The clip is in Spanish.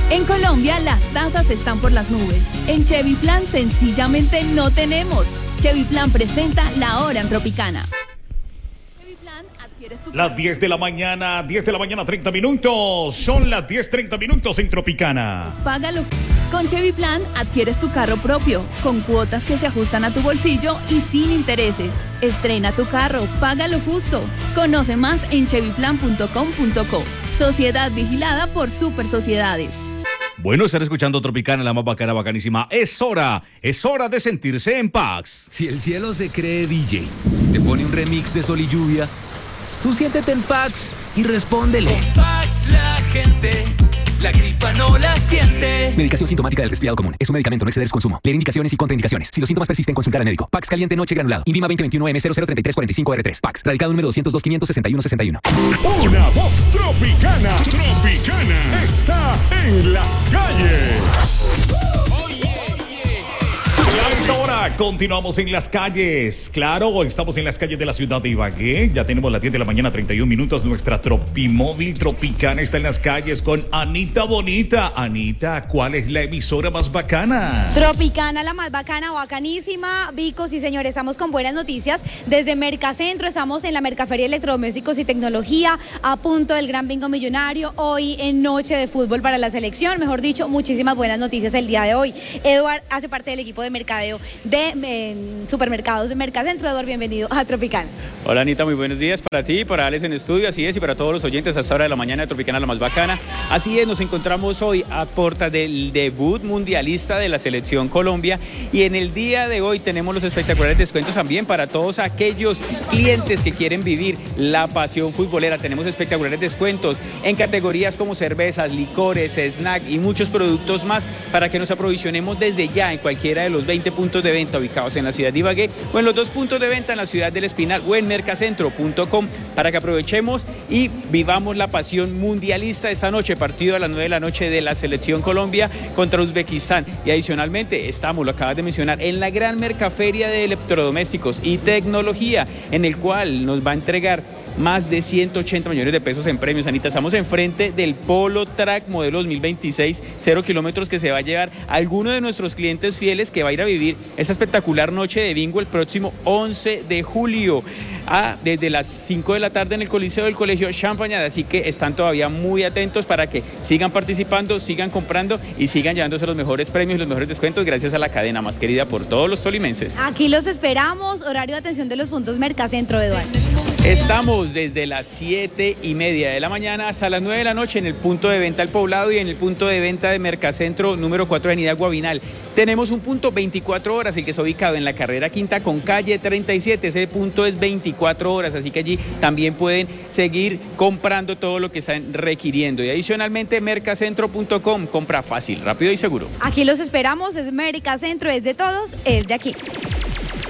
En Colombia las tasas están por las nubes. En Chevy Plan sencillamente no tenemos. Chevy Plan presenta La Hora en Tropicana. Chevy Plan, adquieres tu... Las 10 de la mañana, 30 minutos. Son las 10:30 minutos en Tropicana. Págalo. Con Chevy Plan adquieres tu carro propio, con cuotas que se ajustan a tu bolsillo y sin intereses. Estrena tu carro, págalo justo. Conoce más en chevyplan.com.co. Sociedad vigilada por Super Sociedades. Bueno, estar escuchando Tropicana, la más bacana, bacanísima. Es hora de sentirse en Pax. Si el cielo se cree DJ, te pone un remix de Sol y Lluvia, tú siéntete en Pax y respóndele. Con Pax la gente, la gripa no la siente. Medicación sintomática del resfriado común. Es un medicamento, no exceder su consumo. Leer indicaciones y contraindicaciones. Si los síntomas persisten, consultar al médico. Pax caliente noche granulado. INVIMA 2021M003345R3. Pax. Radicado número 202-561-61. Una voz tropicana. Tropicana está en las calles. Ahora continuamos en las calles. Claro, estamos en las calles de la ciudad de Ibagué. Ya tenemos las 10 de la mañana, 31 minutos. Nuestra Tropimóvil Tropicana está en las calles con Anita Bonita. Anita, ¿cuál es la emisora más bacana? Tropicana, la más bacana, bacanísima. Vicos y señores, estamos con buenas noticias. Desde Mercacentro estamos en la Mercaferia de Electrodomésticos y Tecnología, a punto del Gran Bingo Millonario. Hoy en noche de fútbol para la selección. Mejor dicho, muchísimas buenas noticias el día de hoy. Eduard hace parte del equipo de mercadeo de supermercados de Mercacentro. Eduard, bienvenido a Tropicana. Hola Anita, muy buenos días para ti, para Alex en estudio, así es, y para todos los oyentes a esta hora de la mañana de Tropicana, la más bacana. Así es, nos encontramos hoy a puerta del debut mundialista de la Selección Colombia, y en el día de hoy tenemos los espectaculares descuentos también para todos aquellos clientes que quieren vivir la pasión futbolera. Tenemos espectaculares descuentos en categorías como cervezas, licores, snack y muchos productos más para que nos aprovisionemos desde ya en cualquiera de los 20 puntos de venta ubicados en la ciudad de Ibagué, o en los 2 puntos de venta en la ciudad del Espinal, o en mercacentro.com, para que aprovechemos y vivamos la pasión mundialista esta noche. Partido a las 9 de la noche de la Selección Colombia contra Uzbekistán. Y adicionalmente estamos, lo acabas de mencionar, en la gran Mercaferia de Electrodomésticos y Tecnología, en el cual nos va a entregar más de 180 millones de pesos en premios. Anita, estamos enfrente del Polo Track modelo 2026, 0 kilómetros, que se va a llevar a alguno de nuestros clientes fieles que va a ir a vivir esta espectacular noche de bingo el próximo 11 de julio, desde las 5 de la tarde en el Coliseo del Colegio Champagnat. Así que están todavía muy atentos para que sigan participando, sigan comprando y sigan llevándose los mejores premios y los mejores descuentos gracias a la cadena más querida por todos los tolimenses. Aquí los esperamos. Horario de atención de los puntos Mercacentro, Eduardo. Estamos desde las 7:30 de la mañana hasta las 9 de la noche en el punto de venta El Poblado y en el punto de venta de Mercacentro número 4 de Avenida Guavinal. Tenemos un punto 24 horas, el que está ubicado en la carrera quinta con calle 37. Ese punto es 24 horas, así que allí también pueden seguir comprando todo lo que están requiriendo. Y adicionalmente mercacentro.com, compra fácil, rápido y seguro. Aquí los esperamos, es Mercacentro, es de todos, es de aquí.